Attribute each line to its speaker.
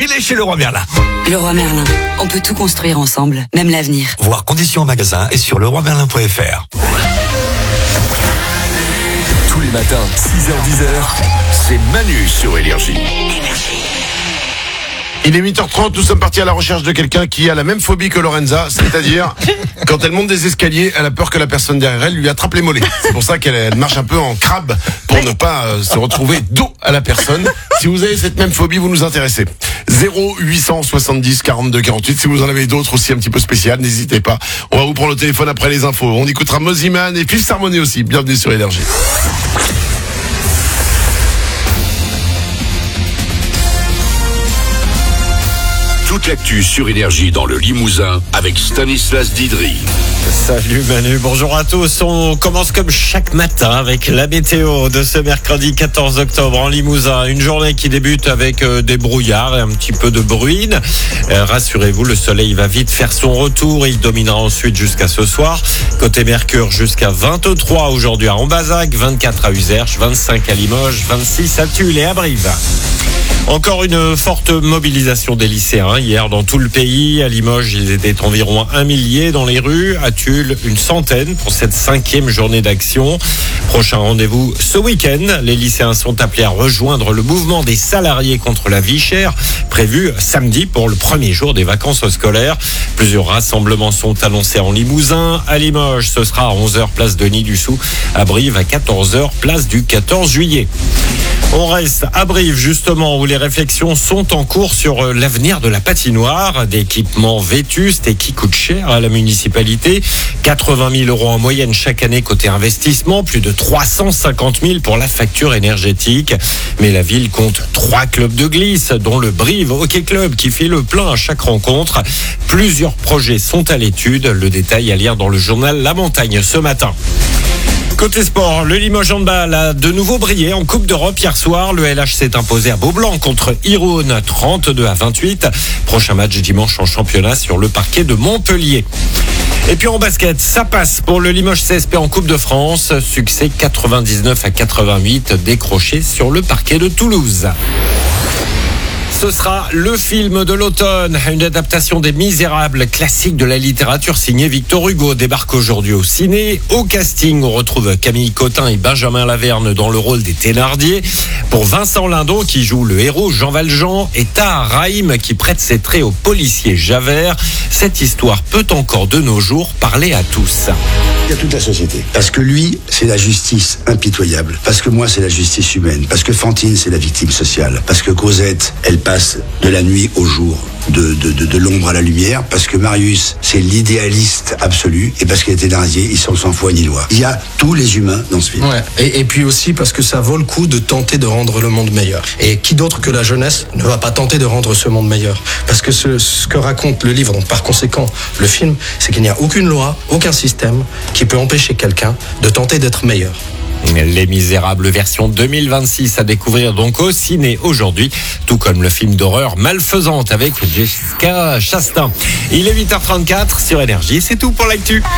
Speaker 1: filez chez Leroy Merlin.
Speaker 2: Leroy Merlin, on peut tout construire ensemble, même l'avenir.
Speaker 1: Voir conditions en magasin et sur leroymerlin.fr.
Speaker 3: Tous les matins, 6h-10h, c'est Manu sur Énergie.
Speaker 4: Il est 8h30, nous sommes partis à la recherche de quelqu'un qui a la même phobie que Lorenza, c'est-à-dire quand elle monte des escaliers, elle a peur que la personne derrière elle lui attrape les mollets. C'est pour ça qu'elle marche un peu en crabe pour ne pas se retrouver dos à la personne. Si vous avez cette même phobie, vous nous intéressez. 0870 42 48. Si vous en avez d'autres aussi un petit peu spéciales, n'hésitez pas. On va vous prendre le téléphone après les infos. On écoutera Moziman et Fifth Harmony aussi. Bienvenue sur Énergie.
Speaker 3: Toute l'actu sur Énergie dans le Limousin avec Stanislas Didry.
Speaker 5: Salut Manu, bonjour à tous. On commence comme chaque matin avec la météo de ce mercredi 14 octobre en Limousin. Une journée qui débute avec des brouillards et un petit peu de bruine. Rassurez-vous, le soleil va vite faire son retour. Il dominera ensuite jusqu'à ce soir. Côté Mercure, jusqu'à 23 aujourd'hui à Ambazac, 24 à Uzerche, 25 à Limoges, 26 à Tulle et à Brive. Encore une forte mobilisation des lycéens hier dans tout le pays. À Limoges, ils étaient environ 1 millier dans les rues. À Tulle, une centaine pour cette 5e journée d'action. Prochain rendez-vous ce week-end. Les lycéens sont appelés à rejoindre le mouvement des salariés contre la vie chère, prévu samedi pour le premier jour des vacances scolaires. Plusieurs rassemblements sont annoncés en Limousin. À Limoges, ce sera à 11h place Denis-Dussopt. À Brive, à 14h place du 14 juillet. On reste à Brive justement où les réflexions sont en cours sur l'avenir de la patinoire, d'équipements vétustes et qui coûtent cher à la municipalité. 80 000 euros en moyenne chaque année côté investissement, plus de 350 000 pour la facture énergétique. Mais la ville compte 3 clubs de glisse, dont le Brive Hockey Club qui fait le plein à chaque rencontre. Plusieurs projets sont à l'étude. Le détail à lire dans le journal La Montagne ce matin. Côté sport, le Limoges Handball a de nouveau brillé en Coupe d'Europe hier soir. Le LH s'est imposé à Beaublanc contre Irun 32 à 28. Prochain match dimanche en championnat sur le parquet de Montpellier. Et puis en basket, ça passe pour le Limoges CSP en Coupe de France. Succès 99 à 88 décroché sur le parquet de Toulouse. Ce sera le film de l'automne, une adaptation des Misérables, classique de la littérature signée Victor Hugo, débarque aujourd'hui au ciné. Au casting, on retrouve Camille Cotin et Benjamin Laverne dans le rôle des Thénardier. Pour Vincent Lindon, qui joue le héros Jean Valjean, et Tahar Rahim, qui prête ses traits au policier Javert. Cette histoire peut encore de nos jours parler à tous.
Speaker 6: Il y a toute la société. Parce que lui, c'est la justice impitoyable. Parce que moi, c'est la justice humaine. Parce que Fantine, c'est la victime sociale. Parce que Cosette, elle passe de la nuit au jour, de l'ombre à la lumière. Parce que Marius, c'est l'idéaliste absolu. Et parce qu'il était Thénardier, ils sont sans foi ni loi. Il y a tous les humains dans ce film.
Speaker 7: Ouais. Et puis aussi parce que ça vaut le coup de tenter de rendre le monde meilleur. Et qui d'autre que la jeunesse ne va pas tenter de rendre ce monde meilleur? Parce que ce que raconte le livre, donc par conséquent le film, c'est qu'il n'y a aucune loi, aucun système qui peut empêcher quelqu'un de tenter d'être meilleur.
Speaker 5: Les Misérables version 2026 à découvrir donc au ciné aujourd'hui, tout comme le film d'horreur Malfaisante avec Jessica Chastain. Il est 8h34 sur Énergie, c'est tout pour l'actu.